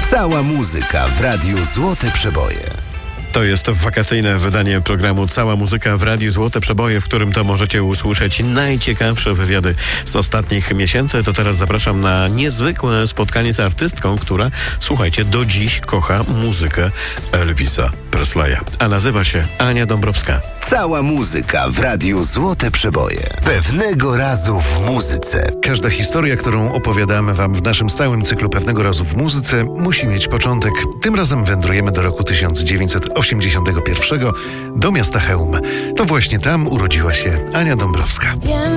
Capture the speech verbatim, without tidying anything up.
Cała muzyka w Radiu Złote Przeboje. To jest wakacyjne wydanie programu Cała Muzyka w Radiu Złote Przeboje, w którym to możecie usłyszeć najciekawsze wywiady z ostatnich miesięcy. To teraz zapraszam na niezwykłe spotkanie z artystką, która, słuchajcie, do dziś kocha muzykę Elvisa Presleya, a nazywa się Ania Dąbrowska. Cała muzyka w Radiu Złote Przeboje. Pewnego razu w muzyce. Każda historia, którą opowiadamy wam w naszym stałym cyklu Pewnego razu w muzyce, musi mieć początek. Tym razem wędrujemy do roku tysiąc dziewięćset osiemdziesiątego pierwszego do miasta Chełm. To właśnie tam urodziła się Ania Dąbrowska. Wiem,